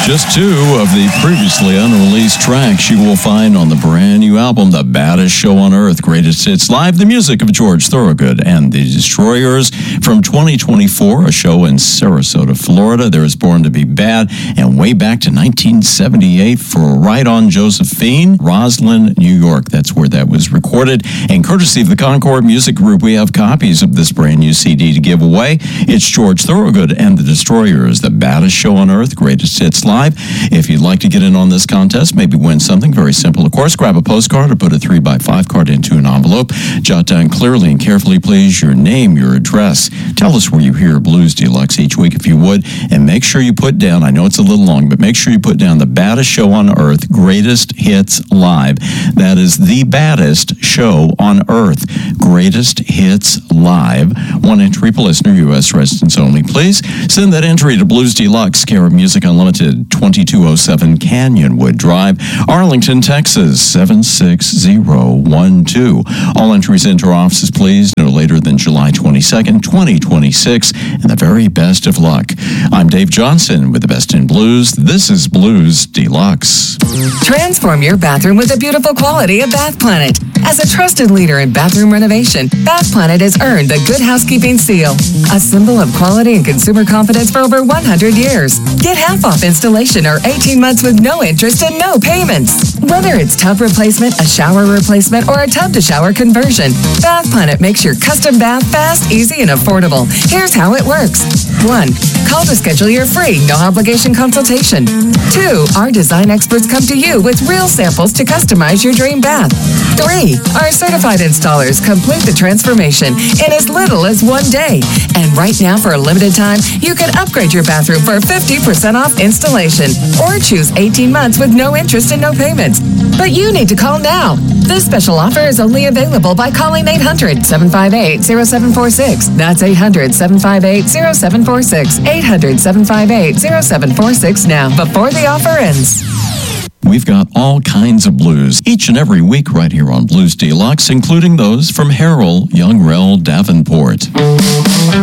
Just two of the previously unreleased tracks you will find on the brand new album, The Baddest Show on Earth, Greatest Hits Live, the music of George Thorogood and the Destroyers. From 2024, a show in Sarasota, Florida. There is Born to be Bad, and way back to 1978 for Right on Josephine, Roslyn, New York. That's where that was recorded. And courtesy of the Concord Music Group, we have copies of this brand new CD to give away. It's George Thorogood and the Destroyers, The Baddest Show on Earth, Greatest Hits Live. If you'd like to get in on this contest, maybe win something very simple, of course, grab a postcard or put a 3x5 card into an envelope. Jot down clearly and carefully, please, your name, your address. Tell us where you hear Blues Deluxe each week if you would, and make sure you put down, I know it's a little long, but make sure you put down The Baddest Show on Earth, Greatest Hits Live. That is The Baddest Show on Earth, Greatest Hits Live. One entry per listener, U.S. residents only, please. Send that entry to Blues Deluxe, care of Music Unlimited, 2207 Canyonwood Drive, Arlington, Texas, 76012. All entries into our offices, please, no later than July 22nd, 2026, and the very best of luck. I'm Dave Johnson with the Best in Blues. This is Blues Deluxe. Transform your bathroom with the beautiful quality of Bath Planet. As a trusted leader in bathroom renovation, Bath Planet has earned the Good Housekeeping Seal, a symbol of quality and consumer confidence for over 100 years. Get half off installation or 18 months with no interest and no payments. Whether it's tub replacement, a shower replacement, or a tub-to-shower conversion, Bath Planet makes your custom bath fast, easy, and affordable. Here's how it works. 1. Call to schedule your free, no-obligation consultation. 2. Our design experts come to you with real samples to customize your dream bath. 3. Our certified installers complete the transformation in as little as 1 day. And right now, for a limited time, you can upgrade your bathroom for 50% off installation or choose 18 months with no interest and no payments. But you need to call now. This special offer is only available by calling 800-758-0746. That's 800-758-0746. 800-758-0746 now, before the offer ends. We've got all kinds of blues each and every week right here on Blues Deluxe, including those from Harold Young Rel Davenport.